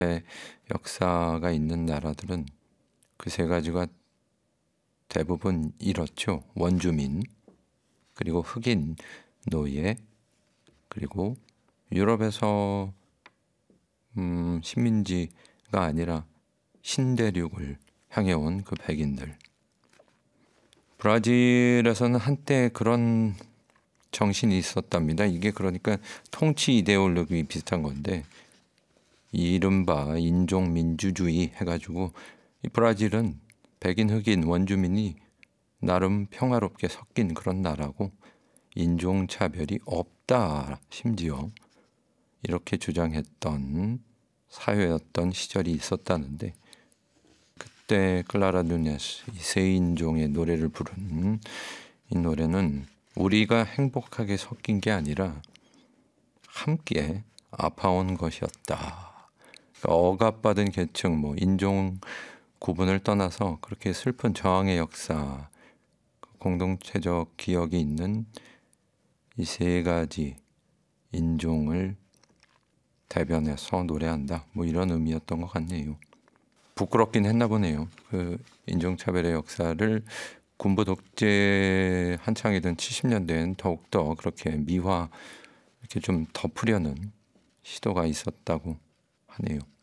역사가 있는 나라들은 그 세 가지가 대부분 이렇죠. 원주민, 그리고 흑인 노예, 그리고 유럽에서 식민지가 아니라 신대륙을 향해 온 그 백인들. 브라질에서는 한때 그런 정신이 있었답니다. 이게 그러니까 통치 이데올로기 비슷한 건데, 이른바 인종 민주주의 해가지고 이 브라질은 백인, 흑인, 원주민이 나름 평화롭게 섞인 그런 나라고 인종 차별이 없다, 심지어 이렇게 주장했던 사회였던 시절이 있었다는데, 그때 클라라 누네스, 이 세 인종의 노래를 부른 이 노래는 우리가 행복하게 섞인 게 아니라 함께 아파온 것이었다. 그러니까 억압받은 계층, 인종 구분을 떠나서 그렇게 슬픈 저항의 역사, 공동체적 기억이 있는 이 세 가지 인종을 대변해서 노래한다. 이런 의미였던 것 같네요. 부끄럽긴 했나 보네요. 그 인종차별의 역사를 군부 독재 한창이던 70년대엔 더욱더 그렇게 미화, 이렇게 좀 덮으려는 시도가 있었다고 하네요.